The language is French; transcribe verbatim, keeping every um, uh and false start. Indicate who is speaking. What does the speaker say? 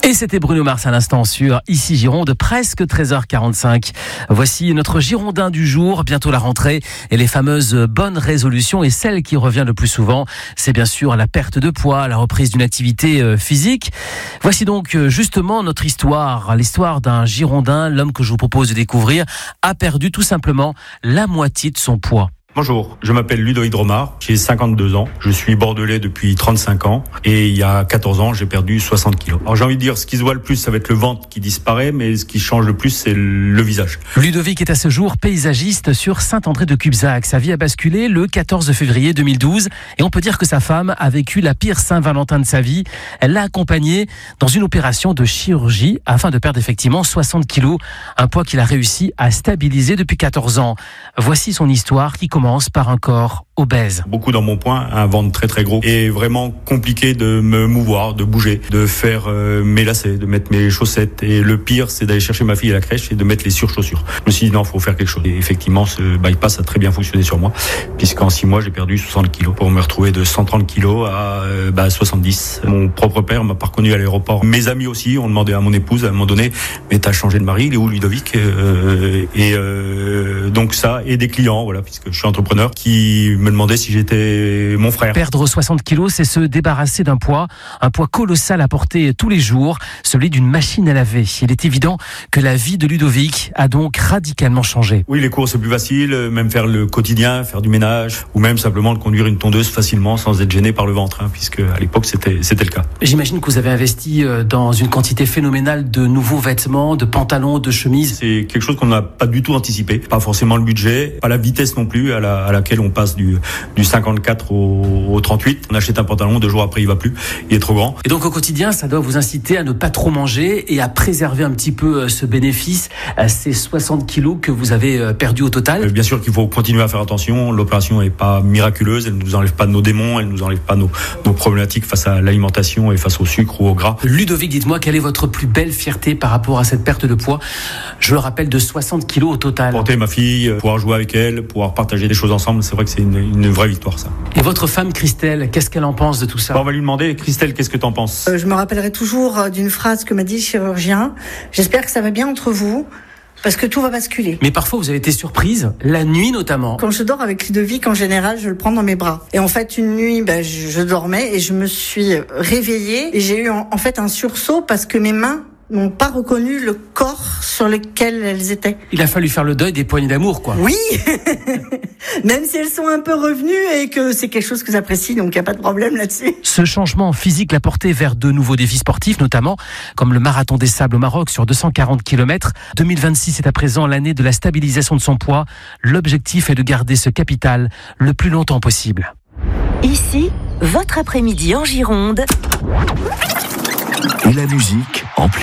Speaker 1: Et c'était Bruno Mars à l'instant sur Ici Gironde, presque treize heures quarante-cinq. Voici notre Girondin du jour, bientôt la rentrée et les fameuses bonnes résolutions. Et celle qui revient le plus souvent, c'est bien sûr la perte de poids, la reprise d'une activité physique. Voici donc justement notre histoire, l'histoire d'un Girondin. L'homme que je vous propose de découvrir a perdu tout simplement la moitié de son poids.
Speaker 2: Bonjour, je m'appelle Ludovic Dromard, j'ai cinquante-deux ans, je suis bordelais depuis trente-cinq ans et il y a quatorze ans j'ai perdu soixante kilos. Alors j'ai envie de dire, ce qui se voit le plus ça va être le ventre qui disparaît, mais ce qui change le plus c'est le visage.
Speaker 1: Ludovic est à ce jour paysagiste sur Saint-André-de-Cubzac. Sa vie a basculé le quatorze février deux mille douze et on peut dire que sa femme a vécu la pire Saint-Valentin de sa vie. Elle l'a accompagné dans une opération de chirurgie afin de perdre effectivement soixante kilos, un poids qu'il a réussi à stabiliser depuis quatorze ans. Voici son histoire qui commence par un corps obèse.
Speaker 2: Beaucoup dans mon poing, un ventre très très gros et vraiment compliqué de me mouvoir, de bouger, de faire euh, mes lacets, de mettre mes chaussettes et le pire c'est d'aller chercher ma fille à la crèche et de mettre les surchaussures. Je me suis dit non, faut faire quelque chose. Et effectivement ce bypass a très bien fonctionné sur moi puisqu'en six mois j'ai perdu soixante kilos pour me retrouver de cent trente kilos à euh, bah, soixante-dix. Mon propre père m'a pas reconnu à l'aéroport. Mes amis aussi ont demandé à mon épouse à un moment donné, mais t'as changé de mari, il est où Ludovic euh, Et euh, donc ça et des clients, voilà, puisque je suis entrepreneur, qui me demandaient si j'étais mon frère.
Speaker 1: Perdre soixante kilos, c'est se débarrasser d'un poids, un poids colossal à porter tous les jours, celui d'une machine à laver. Il est évident que la vie de Ludovic a donc radicalement changé.
Speaker 2: Oui, les courses c'est plus facile, même faire le quotidien, faire du ménage, ou même simplement conduire une tondeuse facilement sans être gêné par le ventre, hein, puisque à l'époque c'était c'était le cas.
Speaker 1: J'imagine que vous avez investi dans une quantité phénoménale de nouveaux vêtements, de pantalons, de chemises.
Speaker 2: C'est quelque chose qu'on n'a pas du tout anticipé, pas forcément le budget, pas la vitesse non plus à, la, à laquelle on passe du, du cinquante-quatre au, au trente-huit. On achète un pantalon, deux jours après il va plus, il est trop grand.
Speaker 1: Et donc au quotidien, ça doit vous inciter à ne pas trop manger et à préserver un petit peu ce bénéfice, ces soixante kilos que vous avez perdu au total.
Speaker 2: Bien sûr qu'il faut continuer à faire attention, l'opération n'est pas miraculeuse, elle ne nous enlève pas nos démons, elle ne nous enlève pas nos, nos problématiques face à l'alimentation et face au sucre ou au gras.
Speaker 1: Ludovic, dites-moi, quelle est votre plus belle fierté par rapport à cette perte de poids? Je le rappelle, de soixante kilos au total.
Speaker 2: Porter ma fille, pouvoir jouer avec elle, pouvoir partager des choses ensemble, c'est vrai que c'est une, une vraie victoire ça.
Speaker 1: Et votre femme Christelle, qu'est-ce qu'elle en pense de tout ça?
Speaker 2: Bon, on va lui demander, Christelle, qu'est-ce que t'en penses?
Speaker 3: euh, Je me rappellerai toujours d'une phrase que m'a dit le chirurgien. J'espère que ça va bien entre vous, parce que tout va basculer.
Speaker 1: Mais parfois vous avez été surprise, la nuit notamment.
Speaker 3: Quand je dors avec Ludovic, en général, je le prends dans mes bras. Et en fait, une nuit, ben, je, je dormais et je me suis réveillée et j'ai eu en, en fait un sursaut parce que mes mains n'ont pas reconnu le corps sur lequel elles étaient.
Speaker 1: Il a fallu faire le deuil des poignées d'amour, quoi.
Speaker 3: Oui. Même si elles sont un peu revenues et que c'est quelque chose que j'apprécie, donc il n'y a pas de problème là-dessus.
Speaker 1: Ce changement physique l'a porté vers de nouveaux défis sportifs, notamment comme le marathon des sables au Maroc sur deux cent quarante kilomètres. deux mille vingt-six est à présent l'année de la stabilisation de son poids. L'objectif est de garder ce capital le plus longtemps possible.
Speaker 4: Ici, votre après-midi en Gironde.
Speaker 5: Et la musique en plus.